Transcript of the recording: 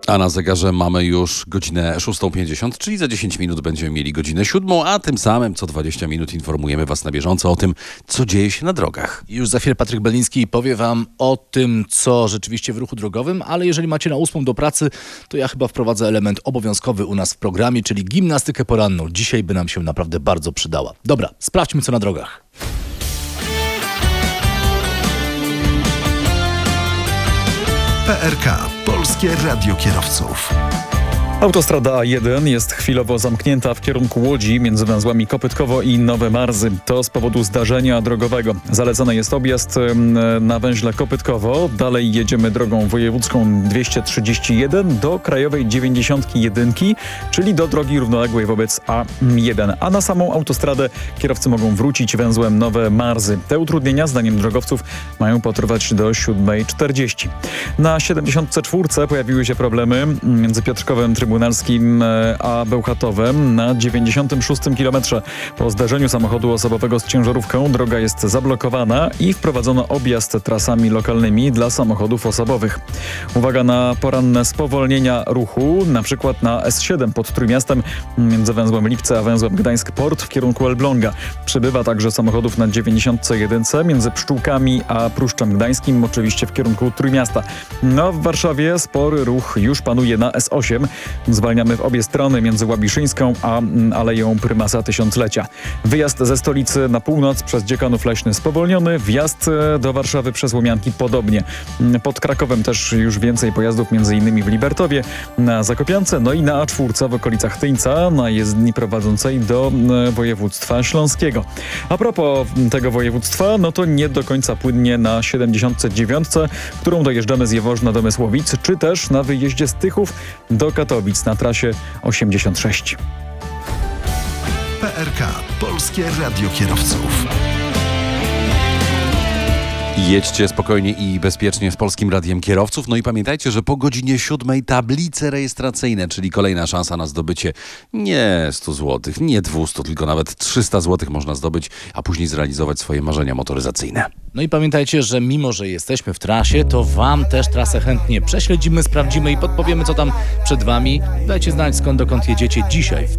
A na zegarze mamy już godzinę 6:50, czyli za 10 minut będziemy mieli godzinę 7, a tym samym co 20 minut informujemy Was na bieżąco o tym, co dzieje się na drogach. Już za chwilę Patryk Beliński powie Wam o tym, co rzeczywiście w ruchu drogowym, ale jeżeli macie na 8 do pracy, to ja chyba wprowadzę element obowiązkowy u nas w programie, czyli gimnastykę poranną. Dzisiaj by nam się naprawdę bardzo przydała. Dobra, sprawdźmy co na drogach. PRK, Polskie Radio Kierowców. Autostrada A1 jest chwilowo zamknięta w kierunku Łodzi między węzłami Kopytkowo i Nowe Marzy. To z powodu zdarzenia drogowego. Zalecany jest objazd na węźle Kopytkowo. Dalej jedziemy drogą wojewódzką 231 do krajowej 91, czyli do drogi równoległej wobec A1. A na samą autostradę kierowcy mogą wrócić węzłem Nowe Marzy. Te utrudnienia, zdaniem drogowców, mają potrwać do 7:40. Na 74 pojawiły się problemy między Piotrkowem Trybunalskim a Bełchatowem na 96 kilometrze. Po zdarzeniu samochodu osobowego z ciężarówką droga jest zablokowana i wprowadzono objazd trasami lokalnymi dla samochodów osobowych. Uwaga na poranne spowolnienia ruchu, na przykład na S7 pod Trójmiastem między węzłem Lipce a węzłem Gdańsk-Port w kierunku Elbląga. Przybywa także samochodów na 91 między Pszczółkami a Pruszczem Gdańskim, oczywiście w kierunku Trójmiasta. No, w Warszawie spory ruch już panuje na S8. Zwalniamy w obie strony między Łabiszyńską a Aleją Prymasa Tysiąclecia. Wyjazd ze stolicy na północ przez Dziekanów Leśny spowolniony, wjazd do Warszawy przez Łomianki podobnie. Pod Krakowem też już więcej pojazdów, m.in. w Libertowie, na Zakopiance, no i na A4 w okolicach Tyńca, na jezdni prowadzącej do województwa śląskiego. A propos tego województwa, no to nie do końca płynnie na 79, którą dojeżdżamy z Jaworzna do Mysłowic, czy też na wyjeździe z Tychów do Katowic na trasie 86. PRK, Polskie Radio Kierowców. Jedźcie spokojnie i bezpiecznie z Polskim Radiem Kierowców. No i pamiętajcie, że po godzinie 7 tablice rejestracyjne, czyli kolejna szansa na zdobycie nie 100 zł, nie 200, tylko nawet 300 zł można zdobyć, a później zrealizować swoje marzenia motoryzacyjne. No i pamiętajcie, że mimo, że jesteśmy w trasie, to Wam też trasę chętnie prześledzimy, sprawdzimy i podpowiemy, co tam przed Wami. Dajcie znać, dokąd jedziecie dzisiaj.